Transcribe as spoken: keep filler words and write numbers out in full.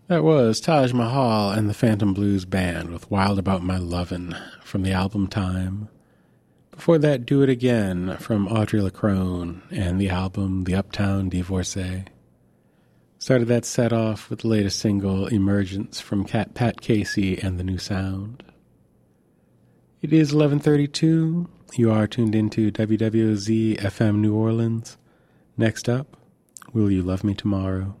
That was Taj Mahal and the Phantom Blues Band with Wild About My Lovin' from the album Time. Before that, Do It Again from Audrey LaCrone and the album The Uptown Divorcee. Started that set off with the latest single, Emergence, from Cat Pat Casey and the New Sound. It is eleven thirty-two. You are tuned into W W Z F M New Orleans. Next up, Will You Love Me Tomorrow?